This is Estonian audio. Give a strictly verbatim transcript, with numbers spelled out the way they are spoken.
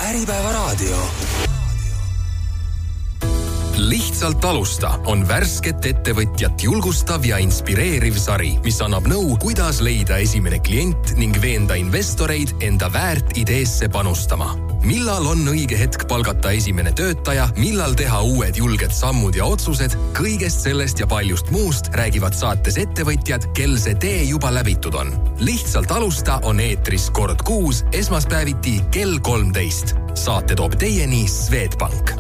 Äripäevaraadio. Lihtsalt alusta on värsket ettevõtjat julgustav ja inspireeriv sari, mis annab nõu, kuidas leida esimene klient ning veenda investoreid enda väärt ideesse panustama. Millal on õige hetk palgata esimene töötaja, millal teha uued julged sammud ja otsused, kõigest sellest ja paljust muust räägivad saates ettevõtjad, kel see tee juba läbitud on. Lihtsalt alusta on eetris kord kuus esmaspäeviti kell kolmteist. Saate toob teieni Swedbank.